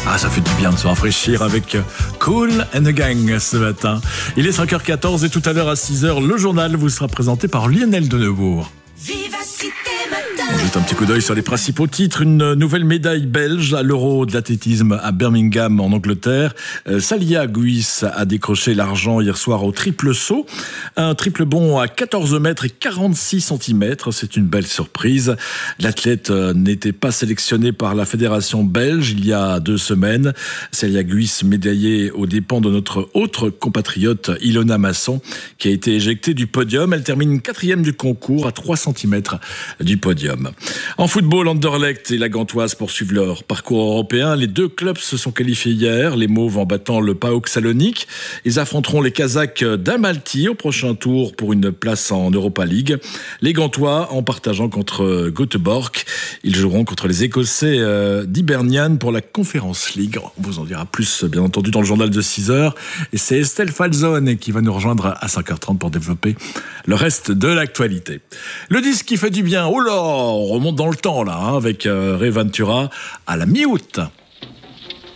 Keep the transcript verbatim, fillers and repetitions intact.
Ah, ça fait du bien de se rafraîchir avec Kool and the Gang ce matin. Il est cinq heures quatorze et tout à l'heure à six heures, le journal vous sera présenté par Lionel Denebourg. Vivacité matin. On jette un petit coup d'œil sur les principaux titres. Une nouvelle médaille belge à l'Euro de l'athlétisme à Birmingham en Angleterre. Euh, Salia Guis a décroché l'argent hier soir au triple saut. Un triple bond à quatorze mètres et quarante-six centimètres. C'est une belle surprise. L'athlète euh, n'était pas sélectionné par la fédération belge il y a deux semaines. Salia Guis médaillée aux dépens de notre autre compatriote Ilona Masson qui a été éjectée du podium. Elle termine quatrième du concours à trois centimètres du podium. En football, Anderlecht et la Gantoise poursuivent leur parcours européen. Les deux clubs se sont qualifiés hier, les Mauves en battant le PAOK Salonique. Ils affronteront les Kazakhs d'Almaty au prochain tour pour une place en Europa League. Les Gantois en partageant contre Göteborg. Ils joueront contre les Écossais d'Hibernian pour la Conference League. On vous en dira plus, bien entendu, dans le journal de six heures. Et c'est Estelle Falzone qui va nous rejoindre à cinq heures trente pour développer le reste de l'actualité. Le disque qui fait du bien, oh là, on remonte dans le temps là, hein, avec euh, Ray Ventura à la mi-août.